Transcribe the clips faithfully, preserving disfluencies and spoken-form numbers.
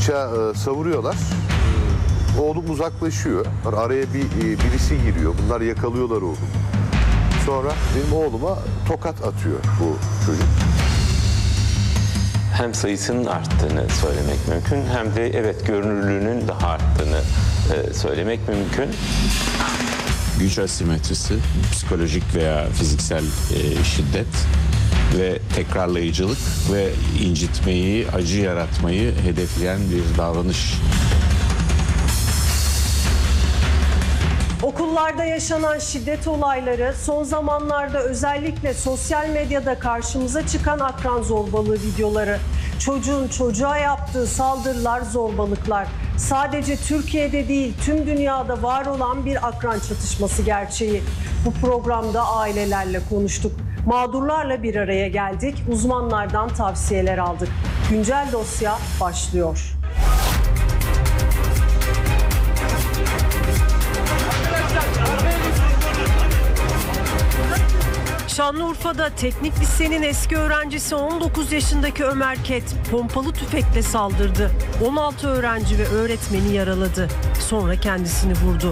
bıçağı savuruyorlar. Oğlum uzaklaşıyor. Araya bir birisi giriyor. Bunlar yakalıyorlar oğlumu. Sonra benim oğluma tokat atıyor bu çocuk. Hem sayısının arttığını söylemek mümkün hem de evet görünürlüğünün daha arttığını e, söylemek mümkün. Güç asimetrisi, psikolojik veya fiziksel e, şiddet ve tekrarlayıcılık ve incitmeyi, acı yaratmayı hedefleyen bir davranış. Okullarda yaşanan şiddet olayları, son zamanlarda özellikle sosyal medyada karşımıza çıkan akran zorbalığı videoları, çocuğun çocuğa yaptığı saldırılar, zorbalıklar. Sadece Türkiye'de değil, tüm dünyada var olan bir akran çatışması gerçeği. Bu programda ailelerle konuştuk. Mağdurlarla bir araya geldik, uzmanlardan tavsiyeler aldık. Güncel dosya başlıyor. Şanlıurfa'da teknik lisenin eski öğrencisi on dokuz yaşındaki Ömer Ket pompalı tüfekle saldırdı. on altı öğrenci ve öğretmeni yaraladı. Sonra kendisini vurdu.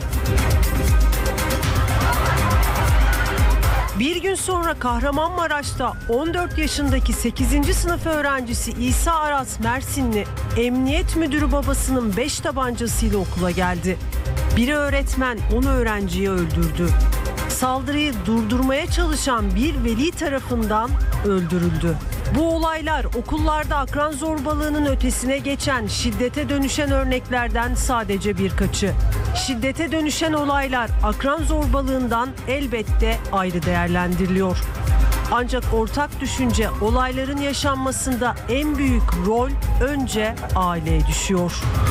Bir gün sonra Kahramanmaraş'ta on dört yaşındaki sekizinci sınıf öğrencisi İsa Aras Mersinli emniyet müdürü babasının beş tabancasıyla okula geldi. Bir öğretmen on öğrenciyi öldürdü. Saldırıyı durdurmaya çalışan bir veli tarafından öldürüldü. Bu olaylar okullarda akran zorbalığının ötesine geçen, şiddete dönüşen örneklerden sadece birkaçı. Şiddete dönüşen olaylar akran zorbalığından elbette ayrı değerlendiriliyor. Ancak ortak düşünce olayların yaşanmasında en büyük rol önce aileye düşüyor.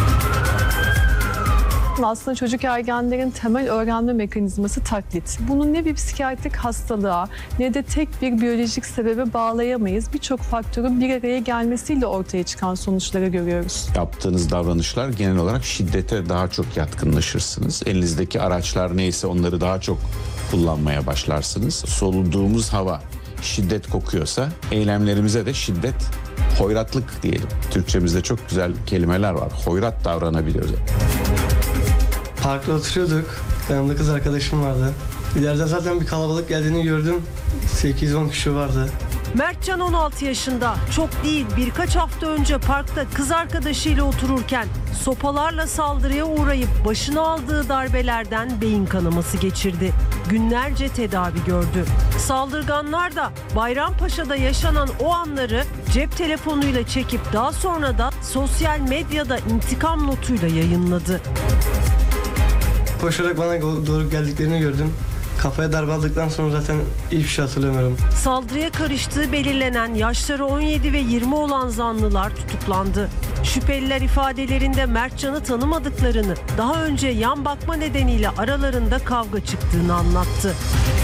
Aslında çocuk ergenlerin temel öğrenme mekanizması taklit. Bunu ne bir psikiyatrik hastalığa ne de tek bir biyolojik sebebe bağlayamayız. Birçok faktörün bir araya gelmesiyle ortaya çıkan sonuçları görüyoruz. Yaptığınız davranışlar genel olarak şiddete daha çok yatkınlaşırsınız. Elinizdeki araçlar neyse onları daha çok kullanmaya başlarsınız. Soluduğumuz hava şiddet kokuyorsa eylemlerimize de şiddet, hoyratlık diyelim. Türkçemizde çok güzel kelimeler var. Hoyrat davranabiliyoruz. Parkta oturuyorduk. Yanımda kız arkadaşım vardı. İleride zaten bir kalabalık geldiğini gördüm. sekiz on kişi vardı. Mertcan on altı yaşında. Çok değil, birkaç hafta önce parkta kız arkadaşıyla otururken sopalarla saldırıya uğrayıp başına aldığı darbelerden beyin kanaması geçirdi. Günlerce tedavi gördü. Saldırganlar da Bayrampaşa'da yaşanan o anları cep telefonuyla çekip daha sonra da sosyal medyada intikam notuyla yayınladı. Koşarak bana doğru geldiklerini gördüm. Kafaya darbe aldıktan sonra zaten hiçbir şey hatırlamıyorum. Saldırıya karıştığı belirlenen yaşları on yedi ve yirmi olan zanlılar tutuklandı. Şüpheliler ifadelerinde Mertcan'ı tanımadıklarını, daha önce yan bakma nedeniyle aralarında kavga çıktığını anlattı.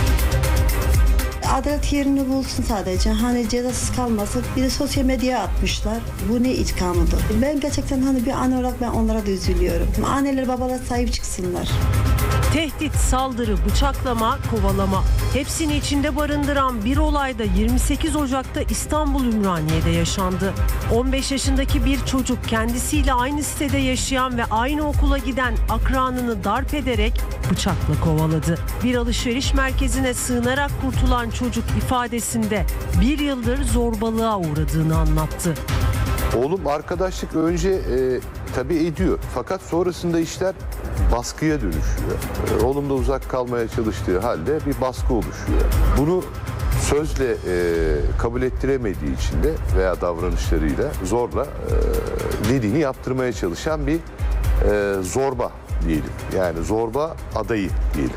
Adalet yerini bulsun sadece. Hani cezasız kalmasın. Bir de sosyal medyaya atmışlar. Bu ne intikamıdır? Ben gerçekten hani bir anne olarak ben onlara da üzülüyorum. Anneler babalar sahip çıksınlar. Tehdit, saldırı, bıçaklama, kovalama. Hepsini içinde barındıran bir olayda yirmi sekiz Ocak'ta İstanbul Ümraniye'de yaşandı. on beş yaşındaki bir çocuk kendisiyle aynı sitede yaşayan ve aynı okula giden akranını darp ederek bıçakla kovaladı. Bir alışveriş merkezine sığınarak kurtulan çocuk ifadesinde bir yıldır zorbalığa uğradığını anlattı. Oğlum arkadaşlık önce e, tabii ediyor. Fakat sonrasında işler baskıya dönüşüyor. E, oğlum da uzak kalmaya çalıştığı halde bir baskı oluşuyor. Bunu sözle e, kabul ettiremediği için de veya davranışlarıyla zorla e, dediğini yaptırmaya çalışan bir e, zorba diyelim. Yani zorba adayı diyelim.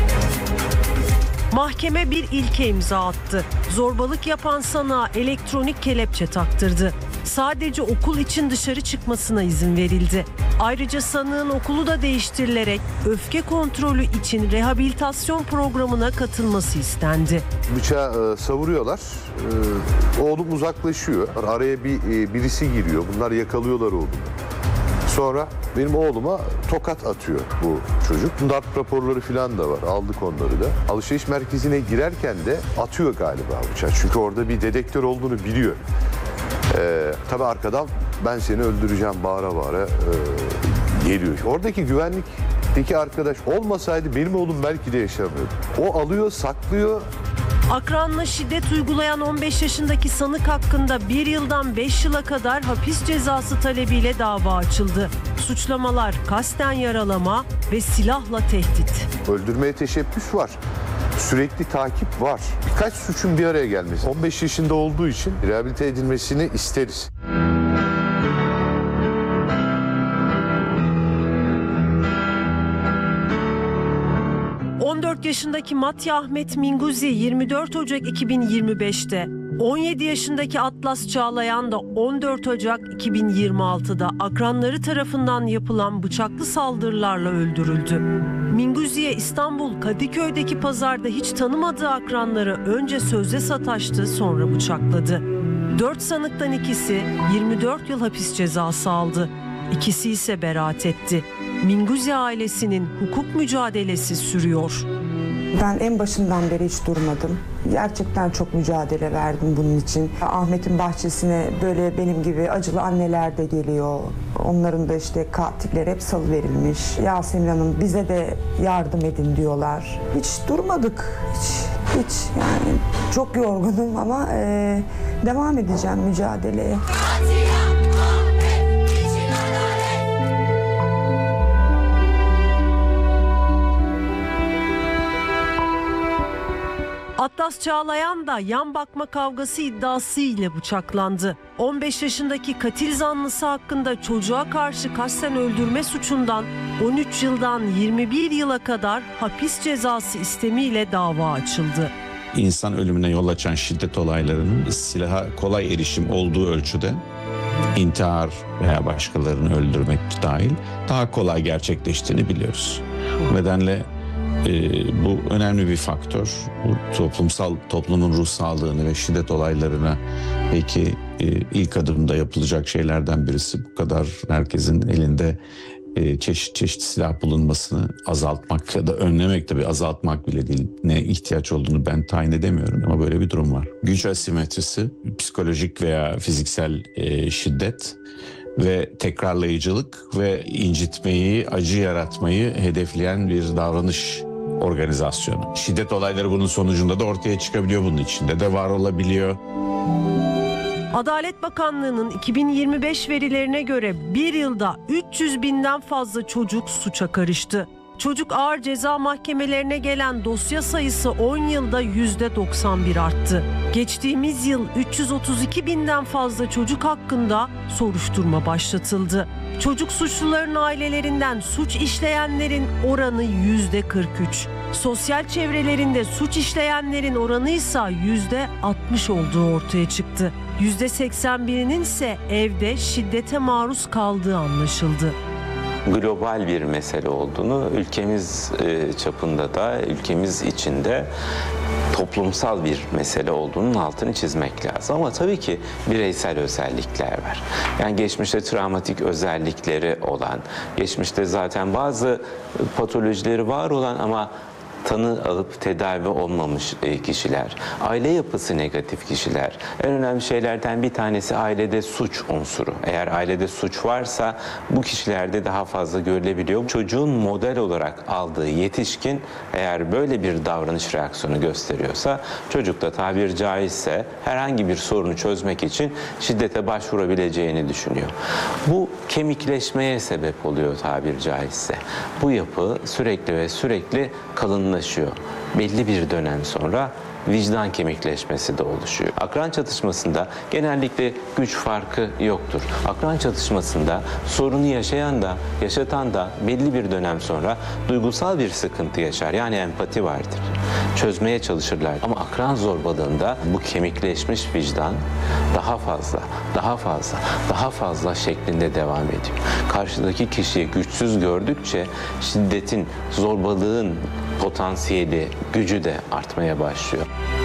Mahkeme bir ilke imza attı. Zorbalık yapan sanığa elektronik kelepçe taktırdı. Sadece okul için dışarı çıkmasına izin verildi. Ayrıca sanığın okulu da değiştirilerek öfke kontrolü için rehabilitasyon programına katılması istendi. Bıçağı e, savuruyorlar. E, oğlum uzaklaşıyor. Araya bir e, birisi giriyor. Bunlar yakalıyorlar oğlumu. Sonra benim oğluma tokat atıyor bu çocuk. Darp raporları falan da var. Aldık onları da. Alışveriş merkezine girerken de atıyor galiba bıçağı. Çünkü orada bir dedektör olduğunu biliyor. Ee, tabii arkadan ben seni öldüreceğim bağıra bağıra e, geliyor. Oradaki güvenlikteki arkadaş olmasaydı benim oğlum belki de yaşamıyordu. O alıyor, saklıyor. Akranına şiddet uygulayan on beş yaşındaki sanık hakkında bir yıldan beş yıla kadar hapis cezası talebiyle dava açıldı. Suçlamalar kasten yaralama ve silahla tehdit. Öldürmeye teşebbüs var. Sürekli takip var. Birkaç suçun bir araya gelmesi. on beş yaşında olduğu için rehabilite edilmesini isteriz. on dört yaşındaki Matya Ahmet Minguzi yirmi dört Ocak iki bin yirmi beşte, on yedi yaşındaki Atlas Çağlayan da on dört Ocak iki bin yirmi altıda akranları tarafından yapılan bıçaklı saldırılarla öldürüldü. Minguzi'ye İstanbul Kadıköy'deki pazarda hiç tanımadığı akranları önce sözde sataştı, sonra bıçakladı. Dört sanıktan ikisi yirmi dört yıl hapis cezası aldı. İkisi ise beraat etti. Minguzi ailesinin hukuk mücadelesi sürüyor. Ben en başından beri hiç durmadım. Gerçekten çok mücadele verdim bunun için. Ahmet'in bahçesine böyle benim gibi acılı anneler de geliyor. Onların da işte katilleri hep salıverilmiş. Yasemin Hanım bize de yardım edin diyorlar. Hiç durmadık. Hiç, hiç yani çok yorgunum ama e, devam edeceğim mücadeleye. Atlas Çağlayan da yan bakma kavgası iddiası ile bıçaklandı. on beş yaşındaki katil zanlısı hakkında çocuğa karşı kasten öldürme suçundan on üç yıldan yirmi bir yıla kadar hapis cezası istemiyle dava açıldı. İnsan ölümüne yol açan şiddet olaylarının silaha kolay erişim olduğu ölçüde intihar veya başkalarını öldürmek dahil daha kolay gerçekleştiğini biliyoruz. Bu nedenle e, bu önemli bir faktör. Bu toplumsal toplumun ruh sağlığını ve şiddet olaylarına belki e, ilk adımda yapılacak şeylerden birisi. Bu kadar herkesin elinde e, çeşit çeşit silah bulunmasını azaltmak ya da önlemek, tabii azaltmak bile değil. Ne ihtiyaç olduğunu ben tayin edemiyorum ama böyle bir durum var. Güç asimetrisi, psikolojik veya fiziksel e, şiddet ve tekrarlayıcılık ve incitmeyi, acı yaratmayı hedefleyen bir davranış organizasyonu. Şiddet olayları bunun sonucunda da ortaya çıkabiliyor, bunun içinde de var olabiliyor. Adalet Bakanlığı'nın iki bin yirmi beş verilerine göre bir yılda üç yüz binden fazla çocuk suça karıştı. Çocuk ağır ceza mahkemelerine gelen dosya sayısı on yılda yüzde doksan bir arttı. Geçtiğimiz yıl üç yüz otuz iki binden fazla çocuk hakkında soruşturma başlatıldı. Çocuk suçluların ailelerinden suç işleyenlerin oranı yüzde kırk üç. Sosyal çevrelerinde suç işleyenlerin oranı ise yüzde altmış olduğu ortaya çıktı. yüzde seksen birinin ise evde şiddete maruz kaldığı anlaşıldı. Global bir mesele olduğunu, ülkemiz çapında da, ülkemiz içinde toplumsal bir mesele olduğunun altını çizmek lazım. Ama tabii ki bireysel özellikler var. Yani geçmişte travmatik özellikleri olan, geçmişte zaten bazı patolojileri var olan ama tanı alıp tedavi olmamış kişiler, aile yapısı negatif kişiler. En önemli şeylerden bir tanesi ailede suç unsuru. Eğer ailede suç varsa bu kişilerde daha fazla görülebiliyor. Çocuğun model olarak aldığı yetişkin eğer böyle bir davranış reaksiyonu gösteriyorsa, çocuk da tabir caizse herhangi bir sorunu çözmek için şiddete başvurabileceğini düşünüyor. Bu kemikleşmeye sebep oluyor tabir caizse. Bu yapı sürekli ve sürekli kalınlaşıyor. Belli bir dönem sonra vicdan kemikleşmesi de oluşuyor. Akran çatışmasında genellikle güç farkı yoktur. Akran çatışmasında sorunu yaşayan da yaşatan da belli bir dönem sonra duygusal bir sıkıntı yaşar. Yani empati vardır. Çözmeye çalışırlar. Ama akran zorbalığında bu kemikleşmiş vicdan daha fazla, daha fazla, daha fazla şeklinde devam ediyor. Karşıdaki kişiyi güçsüz gördükçe şiddetin, zorbalığın potansiyeli, gücü de artmaya başlıyor.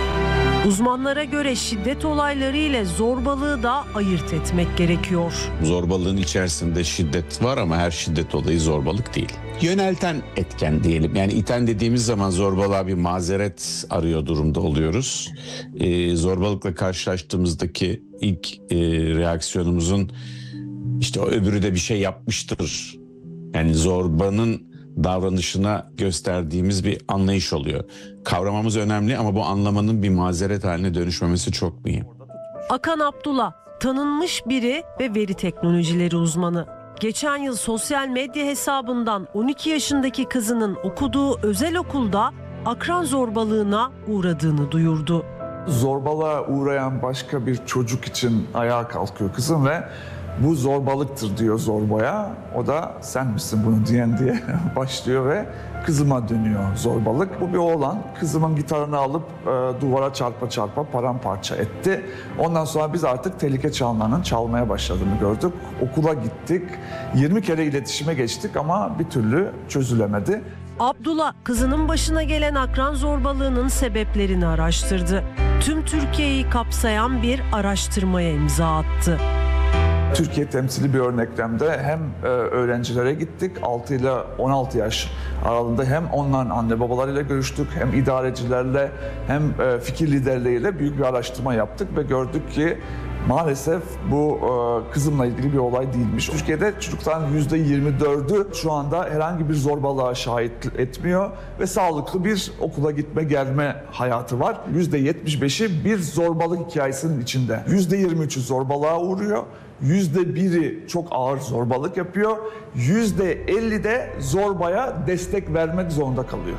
Uzmanlara göre şiddet olayları ile zorbalığı da ayırt etmek gerekiyor. Zorbalığın içerisinde şiddet var ama her şiddet olayı zorbalık değil. Yönelten etken diyelim. Yani iten dediğimiz zaman zorbalığa bir mazeret arıyor durumda oluyoruz. Ee, zorbalıkla karşılaştığımızdaki ilk e, reaksiyonumuzun İşte o öbürü de bir şey yapmıştır. Yani zorbanın davranışına gösterdiğimiz bir anlayış oluyor. Kavramamız önemli ama bu anlamanın bir mazeret haline dönüşmemesi çok mühim. Akan Abdullah tanınmış biri ve veri teknolojileri uzmanı. Geçen yıl sosyal medya hesabından on iki yaşındaki kızının okuduğu özel okulda akran zorbalığına uğradığını duyurdu. Zorbalığa uğrayan başka bir çocuk için ayağa kalkıyor kızım ve bu zorbalıktır diyor zorbaya. O da sen misin bunu diyen diye başlıyor ve kızıma dönüyor zorbalık. Bu bir oğlan kızımın gitarını alıp e, duvara çarpa çarpa paramparça etti. Ondan sonra biz artık tehlike çanlarının çalmaya başladığını gördük. Okula gittik. yirmi kere iletişime geçtik ama bir türlü çözülemedi. Abdullah kızının başına gelen akran zorbalığının sebeplerini araştırdı. Tüm Türkiye'yi kapsayan bir araştırmaya imza attı. Türkiye temsili bir örneklemde hem e, öğrencilere gittik altı ile on altı yaş aralığında hem onların anne babalarıyla görüştük hem idarecilerle hem e, fikir liderleriyle büyük bir araştırma yaptık ve gördük ki maalesef bu e, kızımla ilgili bir olay değilmiş. Türkiye'de çocukların yüzde yirmi dördü şu anda herhangi bir zorbalığa şahit etmiyor ve sağlıklı bir okula gitme gelme hayatı var. yüzde yetmiş beşi bir zorbalık hikayesinin içinde. yüzde yirmi üçü zorbalığa uğruyor. yüzde biri çok ağır zorbalık yapıyor. yüzde elli de zorbaya destek vermek zorunda kalıyor.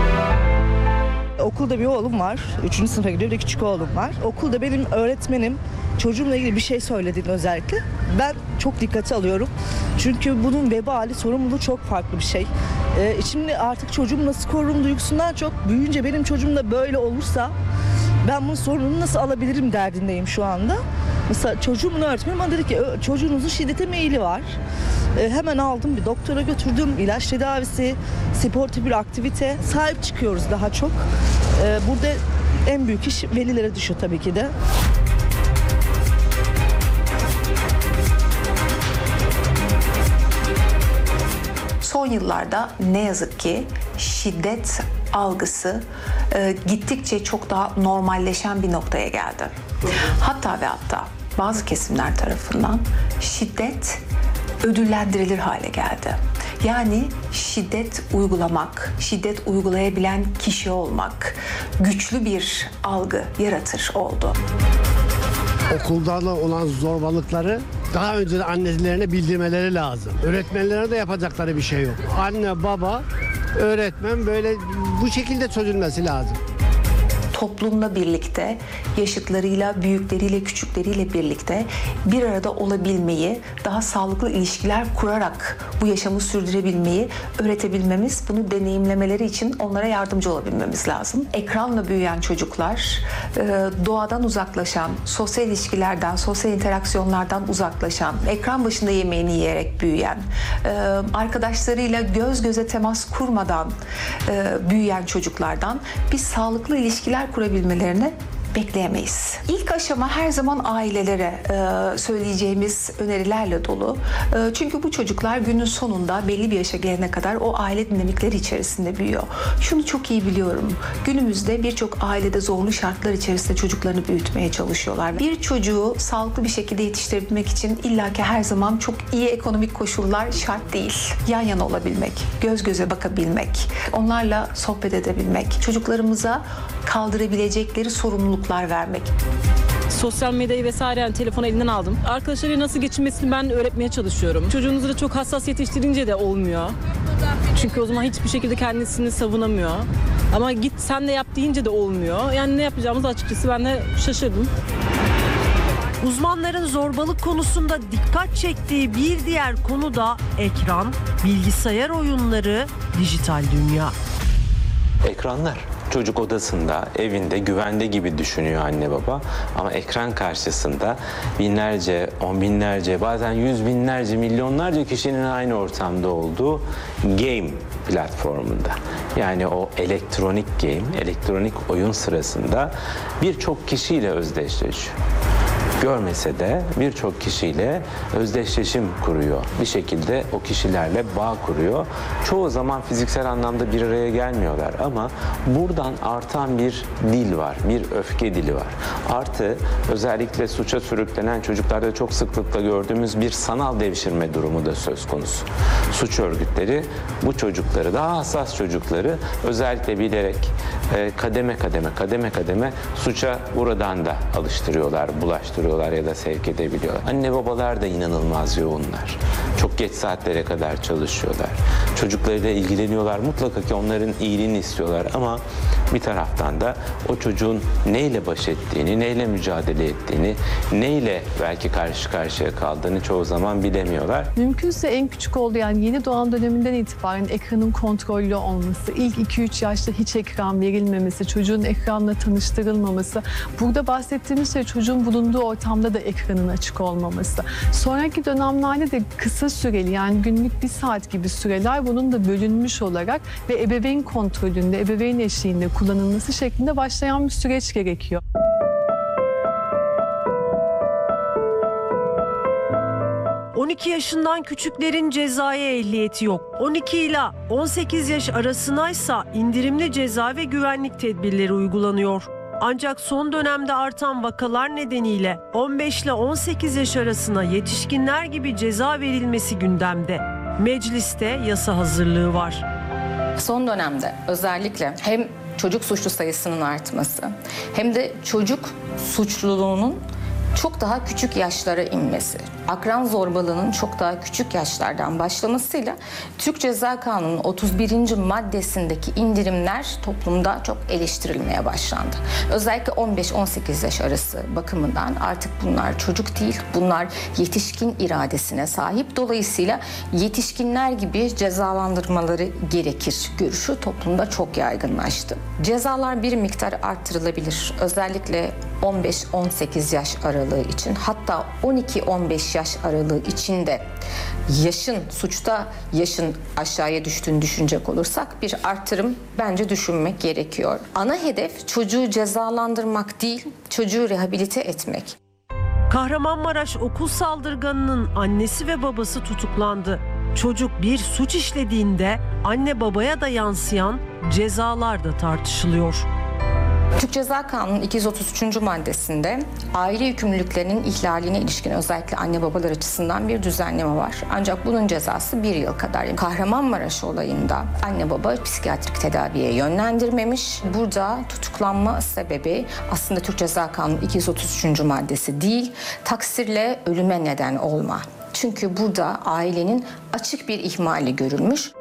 Okulda bir oğlum var. Üçüncü sınıfa gidiyor, bir de küçük oğlum var. Okulda benim öğretmenim çocuğumla ilgili bir şey söylediğinde özellikle ben çok dikkate alıyorum. Çünkü bunun vebali, sorumluluğu çok farklı bir şey. Ee, şimdi artık çocuğumu nasıl korurum duygusundan çok büyüyünce benim çocuğum da böyle olursa ben bunun sorumluluğunu nasıl alabilirim derdindeyim şu anda. Mesela çocuğumun öğretmeni bana dedi ki çocuğunuzun şiddete meyili var. Ee, hemen aldım, bir doktora götürdüm. İlaç tedavisi, sportif bir aktivite. Sahip çıkıyoruz daha çok. Ee, burada en büyük iş velilere düşüyor tabii ki de. Son yıllarda ne yazık ki şiddet algısı e, gittikçe çok daha normalleşen bir noktaya geldi. Hatta ve hatta bazı kesimler tarafından şiddet ödüllendirilir hale geldi. Yani şiddet uygulamak, şiddet uygulayabilen kişi olmak güçlü bir algı yaratır oldu. Okulda olan zorbalıkları daha önce de annelerine bildirmeleri lazım. Öğretmenlere de yapacakları bir şey yok. Anne, baba, öğretmen böyle bu şekilde çözülmesi lazım. Toplumla birlikte, yaşıtlarıyla, büyükleriyle, küçükleriyle birlikte bir arada olabilmeyi, daha sağlıklı ilişkiler kurarak bu yaşamı sürdürebilmeyi öğretebilmemiz, bunu deneyimlemeleri için onlara yardımcı olabilmemiz lazım. Ekranla büyüyen çocuklar, doğadan uzaklaşan, sosyal ilişkilerden, sosyal interaksiyonlardan uzaklaşan, ekran başında yemeğini yiyerek büyüyen, arkadaşlarıyla göz göze temas kurmadan büyüyen çocuklardan biz sağlıklı ilişkiler kurabilmelerini bekleyemeyiz. İlk aşama her zaman ailelere e, söyleyeceğimiz önerilerle dolu. E, çünkü bu çocuklar günün sonunda belli bir yaşa gelene kadar o aile dinamikleri içerisinde büyüyor. Şunu çok iyi biliyorum. Günümüzde birçok ailede zorlu şartlar içerisinde çocuklarını büyütmeye çalışıyorlar. Bir çocuğu sağlıklı bir şekilde yetiştirebilmek için illaki her zaman çok iyi ekonomik koşullar şart değil. Yan yana olabilmek, göz göze bakabilmek, onlarla sohbet edebilmek, çocuklarımıza kaldırabilecekleri sorumluluklar vermek. Sosyal medyayı vesaire yani telefonu elinden aldım. Arkadaşlarıyla nasıl geçinmesini ben öğretmeye çalışıyorum. Çocuğunuzu da çok hassas yetiştirince de olmuyor. Çünkü o zaman hiçbir şekilde kendisini savunamıyor. Ama git sen de yap deyince de olmuyor. Yani ne yapacağımızı açıkçası ben de şaşırdım. Uzmanların zorbalık konusunda dikkat çektiği bir diğer konu da ekran, bilgisayar oyunları, dijital dünya. Ekranlar. Çocuk odasında, evinde, güvende gibi düşünüyor anne baba. Ama ekran karşısında binlerce, on binlerce, bazen yüz binlerce, milyonlarca kişinin aynı ortamda olduğu game platformunda. Yani o elektronik game, elektronik oyun sırasında birçok kişiyle özdeşleşiyor. görmese de birçok kişiyle özdeşleşim kuruyor. Bir şekilde o kişilerle bağ kuruyor. Çoğu zaman fiziksel anlamda bir araya gelmiyorlar ama buradan artan bir dil var, bir öfke dili var. Artı özellikle suça sürüklenen çocuklarda çok sıklıkla gördüğümüz bir sanal devşirme durumu da söz konusu. Suç örgütleri bu çocukları, daha hassas çocukları özellikle bilerek e, kademe kademe kademe kademe suça buradan da alıştırıyorlar, bulaştırıyorlar ya da sevk edebiliyorlar. Anne babalar da inanılmaz yoğunlar. Çok geç saatlere kadar çalışıyorlar. Çocuklarıyla ilgileniyorlar. Mutlaka ki onların iyiliğini istiyorlar ama bir taraftan da o çocuğun neyle baş ettiğini, neyle mücadele ettiğini, neyle belki karşı karşıya kaldığını çoğu zaman bilemiyorlar. Mümkünse en küçük olduğu, yani yeni doğan döneminden itibaren ekranın kontrollü olması, ilk iki üç yaşta hiç ekran verilmemesi, çocuğun ekranla tanıştırılmaması, burada bahsettiğimiz şey çocuğun bulunduğu ortamda da ekranın açık olmaması. Sonraki dönemlerde de kısa süreli, yani günlük bir saat gibi süreler bunun da bölünmüş olarak ve ebeveyn kontrolünde, ebeveyn eşliğinde kullanılması şeklinde başlayan bir süreç gerekiyor. on iki yaşından küçüklerin cezaya ehliyeti yok. on iki ile on sekiz yaş arasınaysa indirimli ceza ve güvenlik tedbirleri uygulanıyor. Ancak son dönemde artan vakalar nedeniyle on beş ile on sekiz yaş arasına yetişkinler gibi ceza verilmesi gündemde. Mecliste yasa hazırlığı var. Son dönemde özellikle hem çocuk suçlu sayısının artması hem de çocuk suçluluğunun çok daha küçük yaşlara inmesi, akran zorbalığının çok daha küçük yaşlardan başlamasıyla Türk Ceza Kanunu'nun otuz birinci maddesindeki indirimler toplumda çok eleştirilmeye başlandı. Özellikle on beş on sekiz yaş arası bakımından artık bunlar çocuk değil, bunlar yetişkin iradesine sahip. Dolayısıyla yetişkinler gibi cezalandırmaları gerekir görüşü toplumda çok yaygınlaştı. Cezalar bir miktar arttırılabilir. Özellikle on beş on sekiz yaş aralığı için, hatta on iki on beş yaş aralığı içinde yaşın, suçta yaşın aşağıya düştüğünü düşünecek olursak bir artırım bence düşünmek gerekiyor. Ana hedef çocuğu cezalandırmak değil, çocuğu rehabilite etmek. Kahramanmaraş okul saldırganının annesi ve babası tutuklandı. Çocuk bir suç işlediğinde anne babaya da yansıyan cezalar da tartışılıyor. Türk Ceza Kanunu'nun iki yüz otuz üçüncü maddesinde aile yükümlülüklerinin ihlaline ilişkin özellikle anne babalar açısından bir düzenleme var. Ancak bunun cezası bir yıl kadar. Yani Kahramanmaraş olayında anne baba psikiyatrik tedaviye yönlendirmemiş. Burada tutuklanma sebebi aslında Türk Ceza Kanunu iki yüz otuz üçüncü maddesi değil, taksirle ölüme neden olma. Çünkü burada ailenin açık bir ihmali görülmüş.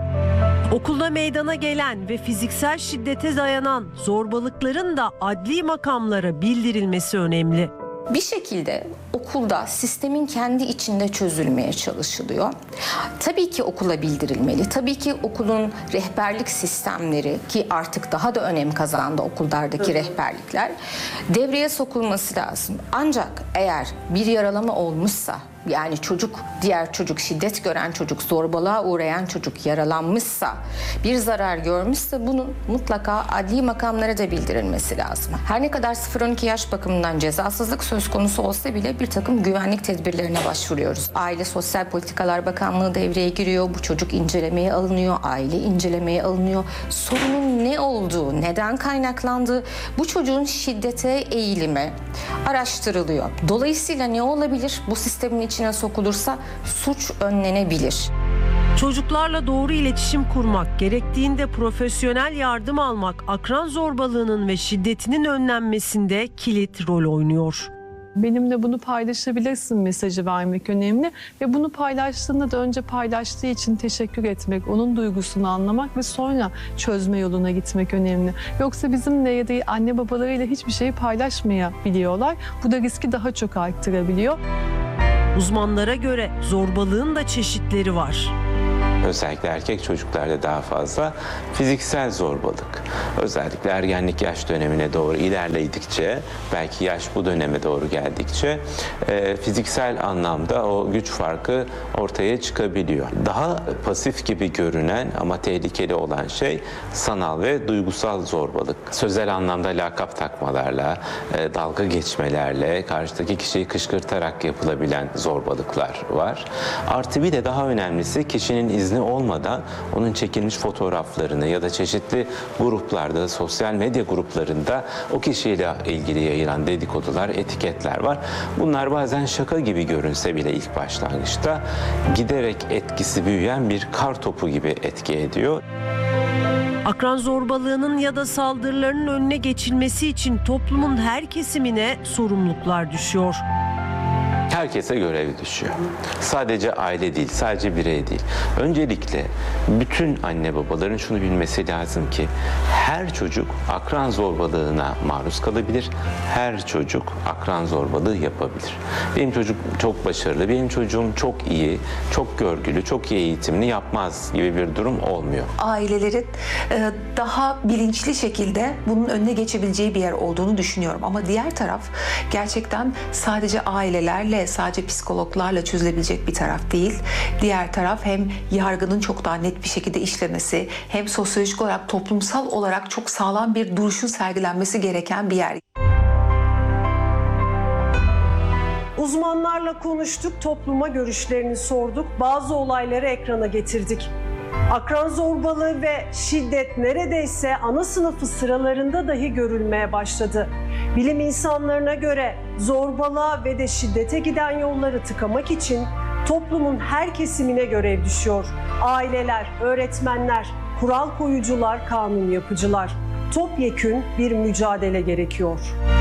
Okulda meydana gelen ve fiziksel şiddete dayanan zorbalıkların da adli makamlara bildirilmesi önemli. Bir şekilde okulda sistemin kendi içinde çözülmeye çalışılıyor. Tabii ki okula bildirilmeli. Tabii ki okulun rehberlik sistemleri, ki artık daha da önem kazandı okuldaki rehberlikler, devreye sokulması lazım. Ancak eğer bir yaralama olmuşsa, yani çocuk, diğer çocuk, şiddet gören çocuk, zorbalığa uğrayan çocuk yaralanmışsa, bir zarar görmüşse bunun mutlaka adli makamlara da bildirilmesi lazım. Her ne kadar sıfır on iki yaş bakımından cezasızlık söz konusu olsa bile bir takım güvenlik tedbirlerine başvuruyoruz. Aile Sosyal Politikalar Bakanlığı devreye giriyor, bu çocuk incelemeye alınıyor, aile incelemeye alınıyor. Sorunun ne olduğu, neden kaynaklandığı, bu çocuğun şiddete eğilimi araştırılıyor. Dolayısıyla ne olabilir? Bu sistemin içine sokulursa suç önlenebilir. Çocuklarla doğru iletişim kurmak, gerektiğinde profesyonel yardım almak, akran zorbalığının ve şiddetinin önlenmesinde kilit rol oynuyor. Benimle bunu paylaşabilirsin mesajı vermek önemli ve bunu paylaştığında da önce paylaştığı için teşekkür etmek, onun duygusunu anlamak ve sonra çözme yoluna gitmek önemli. Yoksa bizimle ya da anne babalarıyla hiçbir şeyi paylaşmayabiliyorlar. Bu da riski daha çok arttırabiliyor. Uzmanlara göre zorbalığın da çeşitleri var. özellikle erkek çocuklarda daha fazla fiziksel zorbalık. Özellikle ergenlik yaş dönemine doğru ilerledikçe, belki yaş bu döneme doğru geldikçe e, fiziksel anlamda o güç farkı ortaya çıkabiliyor. Daha pasif gibi görünen ama tehlikeli olan şey sanal ve duygusal zorbalık. Sözel anlamda lakap takmalarla, e, dalga geçmelerle, karşıdaki kişiyi kışkırtarak yapılabilen zorbalıklar var. Artı bir de daha önemlisi, kişinin izni olmadan onun çekilmiş fotoğraflarını ya da çeşitli gruplarda, sosyal medya gruplarında o kişiyle ilgili yayılan dedikodular, etiketler var. Bunlar bazen şaka gibi görünse bile ilk başlangıçta giderek etkisi büyüyen bir kar topu gibi etki ediyor. Akran zorbalığının ya da saldırılarının önüne geçilmesi için toplumun her kesimine sorumluluklar düşüyor. Herkese görev düşüyor. Sadece aile değil, sadece birey değil. Öncelikle bütün anne babaların şunu bilmesi lazım ki her çocuk akran zorbalığına maruz kalabilir. Her çocuk akran zorbalığı yapabilir. Benim çocuk çok başarılı, benim çocuğum çok iyi, çok görgülü, çok iyi eğitimli yapmaz gibi bir durum olmuyor. Ailelerin daha bilinçli şekilde bunun önüne geçebileceği bir yer olduğunu düşünüyorum. Ama diğer taraf gerçekten sadece ailelerle, sadece psikologlarla çözülebilecek bir taraf değil. Diğer taraf hem yargının çok daha net bir şekilde işlemesi, hem sosyolojik olarak, toplumsal olarak çok sağlam bir duruşun sergilenmesi gereken bir yer. Uzmanlarla konuştuk, topluma görüşlerini sorduk, bazı olayları ekrana getirdik. Akran zorbalığı ve şiddet neredeyse ana sınıfı sıralarında dahi görülmeye başladı. Bilim insanlarına göre zorbalığa ve de şiddete giden yolları tıkamak için toplumun her kesimine görev düşüyor. Aileler, öğretmenler, kural koyucular, kanun yapıcılar. Topyekün bir mücadele gerekiyor.